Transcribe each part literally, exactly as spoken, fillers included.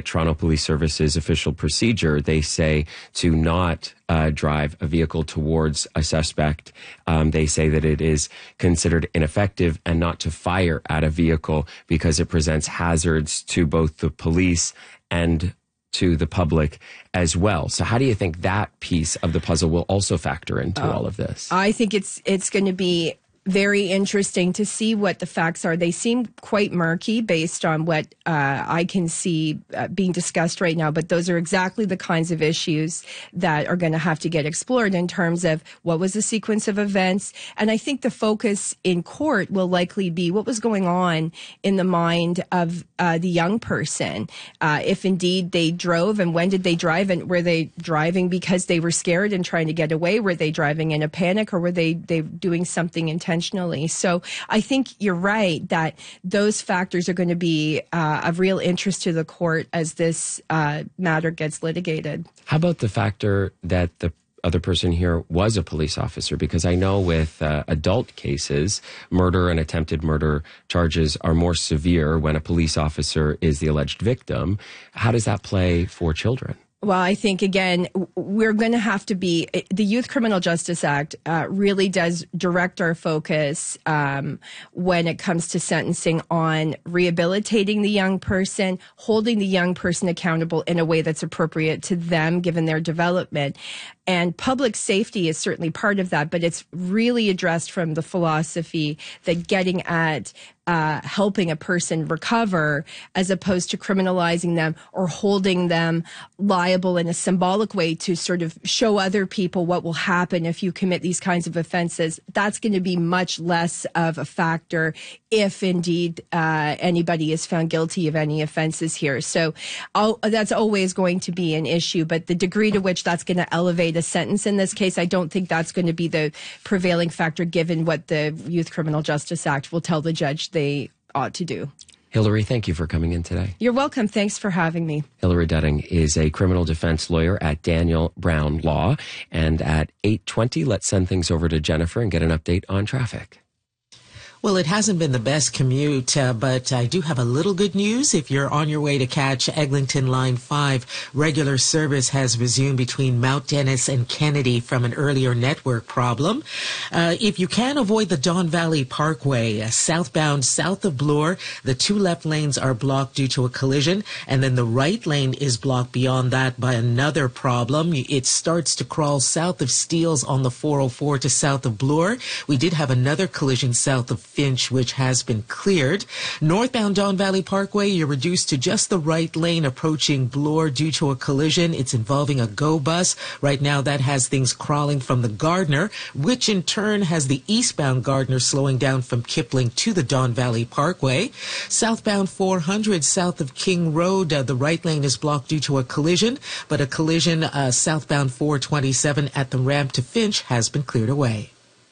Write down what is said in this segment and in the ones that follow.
Toronto Police Service's official procedure, they say to not uh, drive a vehicle towards a suspect. Um, they say that it is considered ineffective, and not to fire at a vehicle because it presents hazards to both the police and to the public as well. So how do you think that piece of the puzzle will also factor into uh, all of this? I think it's it's going to be very interesting to see what the facts are. They seem quite murky based on what uh, I can see uh, being discussed right now, but those are exactly the kinds of issues that are going to have to get explored in terms of what was the sequence of events. And I think the focus in court will likely be what was going on in the mind of uh, the young person. Uh, if indeed they drove, and when did they drive, and were they driving because they were scared and trying to get away? Were they driving in a panic, or were they, they doing something intentional? So I think you're right that those factors are going to be uh, of real interest to the court as this uh, matter gets litigated. How about the factor that the other person here was a police officer? Because I know with uh, adult cases, murder and attempted murder charges are more severe when a police officer is the alleged victim. How does that play for children? Well, I think, again, we're going to have to be, the Youth Criminal Justice Act uh, really does direct our focus um, when it comes to sentencing on rehabilitating the young person, holding the young person accountable in a way that's appropriate to them given their development. And public safety is certainly part of that, but it's really addressed from the philosophy that getting at uh, helping a person recover as opposed to criminalizing them or holding them liable in a symbolic way to sort of show other people what will happen if you commit these kinds of offenses. That's going to be much less of a factor if indeed uh, anybody is found guilty of any offenses here. So I'll, that's always going to be an issue, but the degree to which that's going to elevate a sentence in this case, I don't think that's going to be the prevailing factor given what the Youth Criminal Justice Act will tell the judge they ought to do. Hillary, thank you for coming in today. You're welcome. Thanks for having me. Hillary Dudding is a criminal defense lawyer at Daniel Brown Law. And at eight twenty, let's send things over to Jennifer and get an update on traffic. Well, it hasn't been the best commute, uh, but I do have a little good news. If you're on your way to catch Eglinton Line five, regular service has resumed between Mount Dennis and Kennedy from an earlier network problem. Uh, if you can avoid the Don Valley Parkway, uh, southbound south of Bloor, the two left lanes are blocked due to a collision, and then the right lane is blocked beyond that by another problem. It starts to crawl south of Steeles on the four oh four to south of Bloor. We did have another collision south of Finch, which has been cleared. Northbound Don Valley Parkway, you're reduced to just the right lane approaching Bloor due to a collision. It's involving a GO bus. Right now, that has things crawling from the Gardner, which in turn has the eastbound Gardner slowing down from Kipling to the Don Valley Parkway. Southbound four hundred south of King Road, uh, the right lane is blocked due to a collision, but a collision uh, southbound four twenty-seven at the ramp to Finch has been cleared away.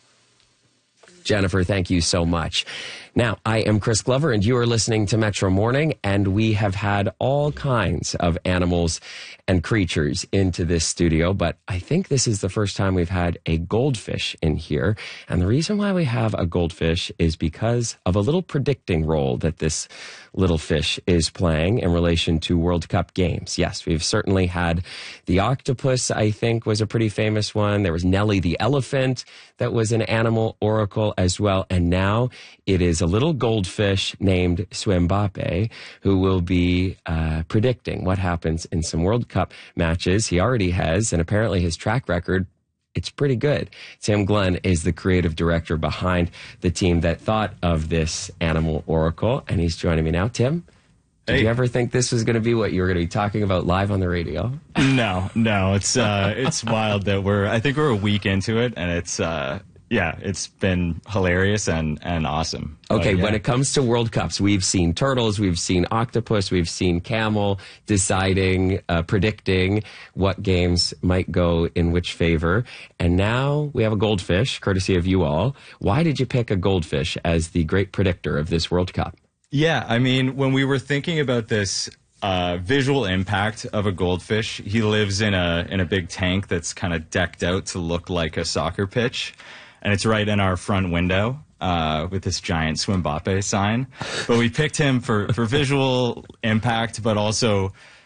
Jennifer, thank you so much. Now, I am Chris Glover, and you are listening to Metro Morning, and we have had all kinds of animals and creatures into this studio, but I think this is the first time we've had a goldfish in here. And the reason why we have a goldfish is because of a little predicting role that this little fish is playing in relation to World Cup games. Yes, we've certainly had the octopus, I think, was a pretty famous one. There was Nellie the elephant that was an animal oracle as well. And now it is a little goldfish named Swembape who will be uh, predicting what happens in some World Cup matches. He already has, and apparently his track record, it's pretty good. Tim Glenn is the creative director behind the team that thought of this animal oracle, and he's joining me now. Tim, did hey. you ever think this was going to be what you were going to be talking about live on the radio? No, no. It's uh, it's wild that we're, I think we're a week into it, and it's, uh, yeah, it's been hilarious and, and awesome. Okay, but, yeah. When it comes to World Cups, we've seen turtles, we've seen octopus, we've seen camel deciding, uh, predicting what games might go in which favor. And now we have a goldfish, courtesy of you all. Why did you pick a goldfish as the great predictor of this World Cup? Yeah, I mean, when we were thinking about this uh, visual impact of a goldfish, he lives in a in a big tank that's kind of decked out to look like a soccer pitch. And it's right in our front window uh, with this giant Swembape sign. But we picked him for, for visual impact, but also